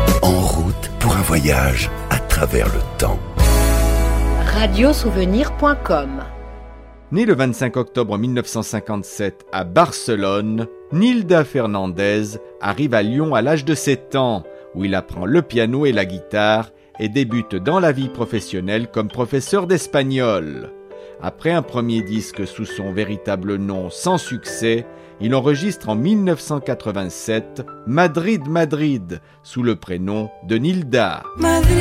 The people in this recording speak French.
En route pour un voyage à travers le temps. Radiosouvenir.com. Née le 25 octobre 1957 à Barcelone, Nilda Fernandez arrive à Lyon à l'âge de 7 ans, où il apprend le piano et la guitare et débute dans la vie professionnelle comme professeur d'espagnol. Après un premier disque sous son véritable nom sans succès, il enregistre en 1987 Madrid Madrid sous le prénom de Nilda. Madrid.